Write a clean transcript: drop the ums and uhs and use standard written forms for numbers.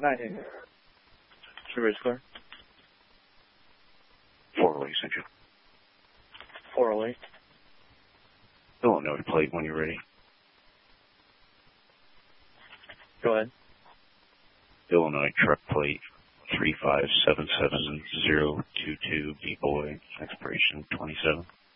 9. Survey's clear. 408 Central. 408. Illinois plate when you're ready. Go ahead. Illinois truck plate 3577022 B-Boy, expiration 27.